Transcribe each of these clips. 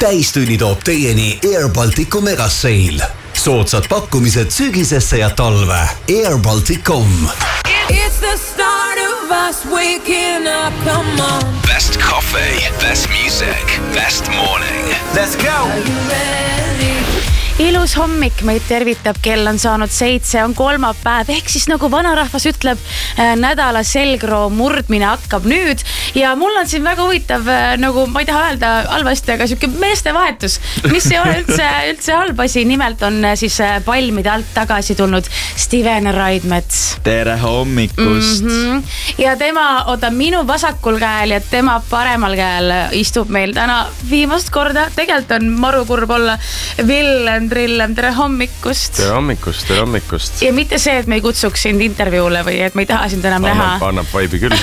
Täistunni toob teieni Air Balticu Megasail. Soodsad pakkumised sügisesse ja talve. Airbaltic.com. It's the start of us waking up, come on. Best coffee, best music, best morning. Let's go! Are you ready? Ilus hommik, meid tervitab, kell on saanud 7, on kolmapäev, ehk siis nagu vanarahvas ütleb, nädala selgroo murdmine hakkab nüüd ja mul on siin väga huvitav, nagu ma ei taha öelda halvasti, aga siuke meestevahetus, mis ei ole üldse halb asi. Nimelt on siis palmide alt tagasi tulnud Steven Raidmets. Tere hommikust! Ja tema minu vasakul käel ja tema paremal käel istub meil täna viimast korda. Tegelikult on marukurb olla Villem Trillem, tere hommikust. Tere hommikust. Ja mitte see, et me ei kutsuks sind intervjuule või et me ei taha sind enam näha. Annab vaibi küll.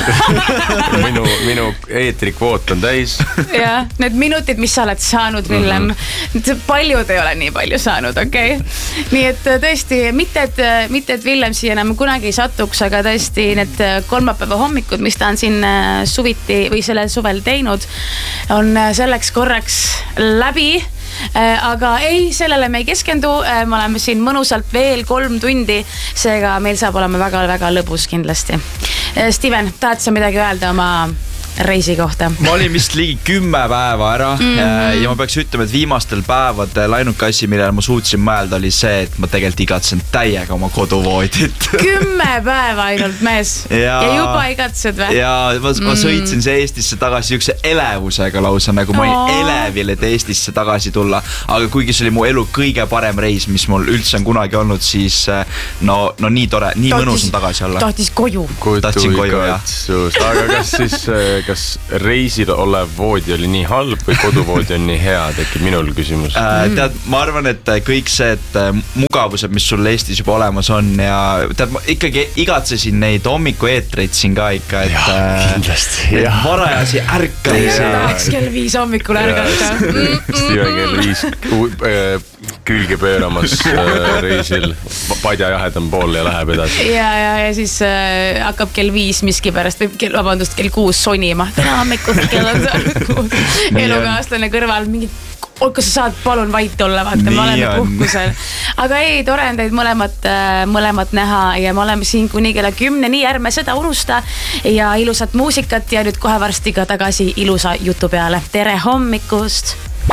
minu eetrikvoot on täis. Ja, need minutid, mis sa oled saanud, Villem, paljud ei ole nii palju saanud, okei? Nii et tõesti, mitte et Villem siia enam kunagi ei satuks, aga tõesti need kolmapäeva hommikud, mis ta on siin suviti või sellel suvel teinud, on selleks korraks läbi. Aga ei, sellele me ei keskendu, me oleme siin mõnusalt veel 3 tundi, seega meil saab olema väga-väga lõbus kindlasti. Steven, tahad sa midagi öelda oma reisi kohta? Ma olin vist ligi 10 päeva ära ja ma peaks ütlema, et viimastel päevadel ainuke asi, millele ma suutsin mõelda, oli see, et ma tegelikult igatsen täiega oma koduvoodit. 10 päeva ainult, mees. Ja juba igatsed või? Ja ma sõitsin see Eestisse tagasi üks elevusega lausa, nagu ma olin elevil, et Eestisse tagasi tulla. Aga kuigi see oli mu elu kõige parem reis, mis mul üldse on kunagi olnud, siis no nii tore, nii mõnus on tagasi olla. Tahtis koju. Tahtsin koju, jah. Aga kas reisil olev voodi oli nii halb või koduvoodi on nii hea, tekib minul küsimus. Tead, ma arvan, et kõik see, et mugavused, mis sul Eestis juba olemas on ja tead, ma ikkagi igatsesin neid hommikueetreid siin ka ikka, et kindlasti, varajasi ärkalis. Tahaks kell 5 hommikul ärgata. Steven kell 5 külge pööramas reisil, padjajahed on pool ja läheb edasi. Ja siis hakkab kell 5 miski pärast või kell 6 sonima. Täna hommikul kell on saanud elukaaslane kõrval mingid, kas sa saad palun vait olla, vaata, me oleme puhkusel. Aga ei, tore on teid mõlemat näha ja me oleme siin kuni kella 10, nii ärme seda unusta ja ilusat muusikat ja nüüd kohe varsti ka tagasi ilusa jutu peale. Tere hommikust!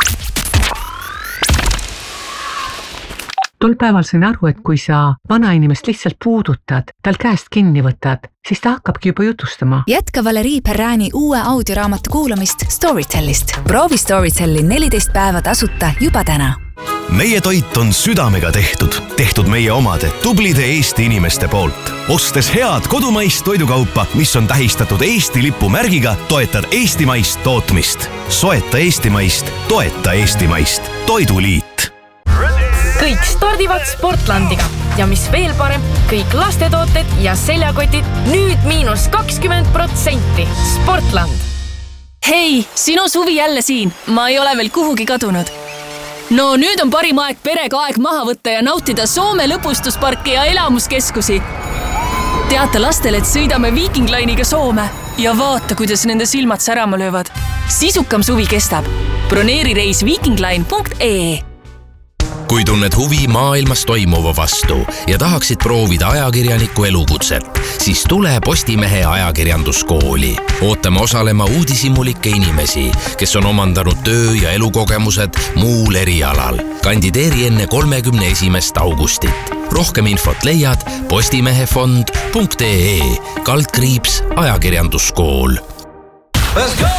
Tol päeval sain aru, et kui sa vanainimest lihtsalt puudutad, tal käest kinni võtad, siis ta hakkabki juba jutustama. Jätka Valerii Perrani uue audioraamatu kuulamist Storytellist. Proovi Storytelli 14 päeva tasuta juba täna. Meie toit on südamega tehtud meie omade tublide Eesti inimeste poolt. Ostes head kodumaist toidukaupa, mis on tähistatud Eesti lipu märgiga, toetad eestimaist tootmist. Soeta eestimaist, toeta eestimaist. Toiduliit. Kõik stardivad Sportlandiga ja mis veel parem, kõik lastetooted ja seljakotid nüüd -20%. Sportland. Hei, sinu suvi jälle siin. Ma ei ole veel kuhugi kadunud. No nüüd on parim aeg perega aeg maha võtta ja nautida Soome lõpustusparke ja elamuskeskusi. Teate lastele, et sõidame Viking Line'iga Soome ja vaata, kuidas nende silmad särama löövad. Sisukam suvi kestab. Broneeri reis vikingline.ee. Kui tunned huvi maailmas toimuva vastu ja tahaksid proovida ajakirjaniku elukutset, siis tule Postimehe ajakirjanduskooli. Ootame osalema uudishimulike inimesi, kes on omandanud töö- ja elukogemused muul erialal. Kandideeri enne 31. augustit. Rohkem infot leiad postimehefond.ee /ajakirjanduskool. Let's go!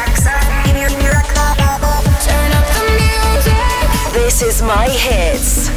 This is my hits.